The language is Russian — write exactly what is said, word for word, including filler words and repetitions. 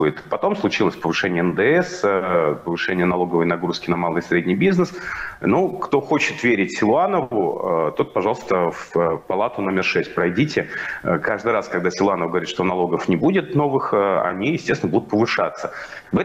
Потом случилось повышение эн дэ эс, повышение налоговой нагрузки на малый и средний бизнес. Ну, кто хочет верить Силуанову, тот, пожалуйста, в палату номер шесть пройдите. Каждый раз, когда Силуанов говорит, что налогов не будет новых, они, естественно, будут повышаться.